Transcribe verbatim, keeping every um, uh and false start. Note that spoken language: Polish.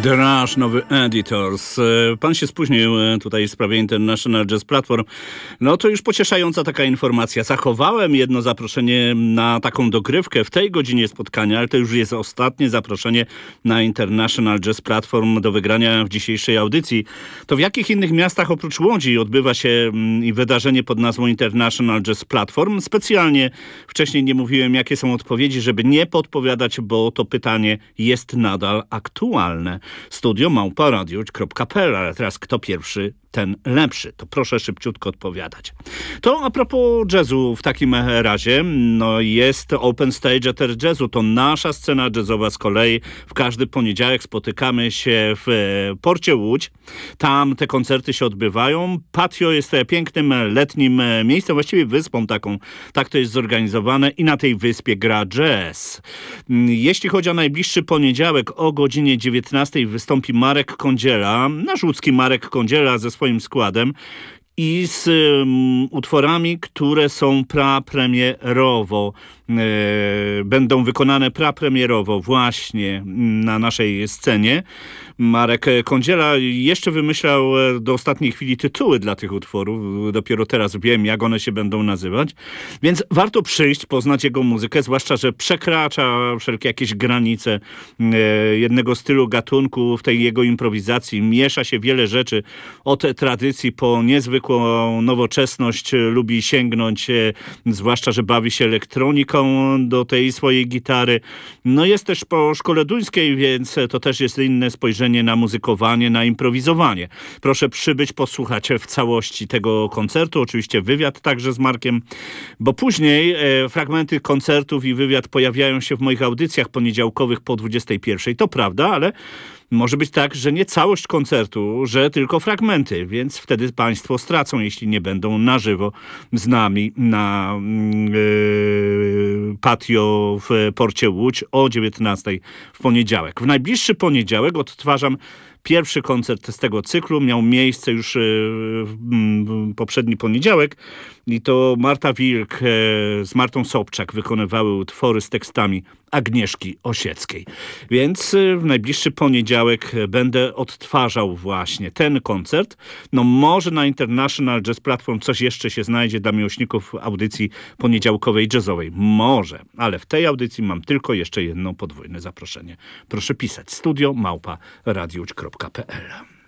The Rush, nowy Editors. Pan się spóźnił tutaj w sprawie International Jazz Platform. No to już pocieszająca taka informacja. Zachowałem jedno zaproszenie na taką dogrywkę w tej godzinie spotkania, ale to już jest ostatnie zaproszenie na International Jazz Platform do wygrania w dzisiejszej audycji. To w jakich innych miastach oprócz Łodzi odbywa się wydarzenie pod nazwą International Jazz Platform? Specjalnie wcześniej nie mówiłem, jakie są odpowiedzi, żeby nie podpowiadać, bo to pytanie jest nadal aktualne. Studio małpa radio kropka p l, ale teraz kto pierwszy, ten lepszy. To proszę szybciutko odpowiadać. To a propos jazzu w takim razie, no jest Open Stage Ether Jazzu, to nasza scena jazzowa z kolei. W każdy poniedziałek spotykamy się w porcie Łódź. Tam te koncerty się odbywają. Patio jest pięknym letnim miejscem, właściwie wyspą taką. Tak to jest zorganizowane i na tej wyspie gra jazz. Jeśli chodzi o najbliższy poniedziałek o godzinie dziewiętnastej wystąpi Marek Kądziela, nasz łódzki Marek Kądziela ze swoim składem i z um, utworami, które są prapremierowo, e, będą wykonane prapremierowo właśnie na naszej scenie. Marek Kądziela jeszcze wymyślał do ostatniej chwili tytuły dla tych utworów. Dopiero teraz wiem, jak one się będą nazywać. Więc warto przyjść, poznać jego muzykę, zwłaszcza, że przekracza wszelkie jakieś granice e, jednego stylu, gatunku. W tej jego improwizacji miesza się wiele rzeczy od tradycji po niezwykłą nowoczesność. Lubi sięgnąć, e, zwłaszcza, że bawi się elektroniką do tej swojej gitary. No jest też po szkole duńskiej, więc to też jest inne spojrzenie na muzykowanie, na improwizowanie. Proszę przybyć, posłuchać w całości tego koncertu. Oczywiście wywiad także z Markiem, bo później e, fragmenty koncertów i wywiad pojawiają się w moich audycjach poniedziałkowych po dwudziestej pierwszej. To prawda, ale może być tak, że nie całość koncertu, że tylko fragmenty, więc wtedy państwo stracą, jeśli nie będą na żywo z nami na yy, patio w porcie Łódź o dziewiętnastej w poniedziałek. W najbliższy poniedziałek odtwarzam pierwszy koncert z tego cyklu. Miał miejsce już w poprzedni poniedziałek i to Marta Wilk z Martą Sobczak wykonywały utwory z tekstami Agnieszki Osieckiej. Więc w najbliższy poniedziałek będę odtwarzał właśnie ten koncert. No może na International Jazz Platform coś jeszcze się znajdzie dla miłośników audycji poniedziałkowej jazzowej. Może, ale w tej audycji mam tylko jeszcze jedno podwójne zaproszenie. Proszę pisać studio małpa radio kropka p l.